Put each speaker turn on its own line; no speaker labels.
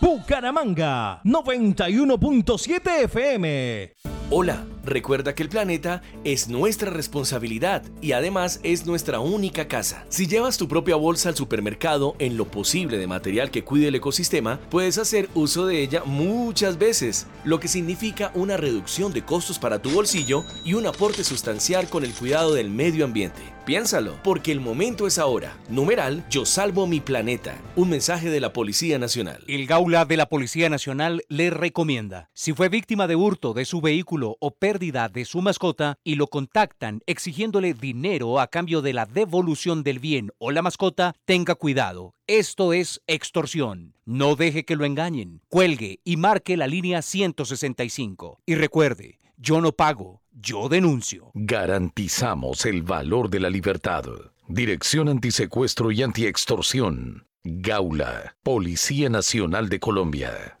Bucaramanga 91.7 FM.
Hola, recuerda que el planeta es nuestra responsabilidad y además es nuestra única casa. Si llevas tu propia bolsa al supermercado en lo posible de material que cuide el ecosistema, puedes hacer uso de ella muchas veces, lo que significa una reducción de costos para tu bolsillo y un aporte sustancial con el cuidado del medio ambiente. Piénsalo, porque el momento es ahora. Numeral Yo Salvo Mi Planeta. Un mensaje de la Policía Nacional.
El Gaula de la Policía Nacional le recomienda, si fue víctima de hurto de su vehículo o pérdida de su mascota y lo contactan exigiéndole dinero a cambio de la devolución del bien o la mascota, tenga cuidado. Esto es extorsión. No deje que lo engañen. Cuelgue y marque la línea 165. Y recuerde, yo no pago, yo denuncio.
Garantizamos el valor de la libertad. Dirección Antisecuestro y Antiextorsión. Gaula, Policía Nacional de Colombia.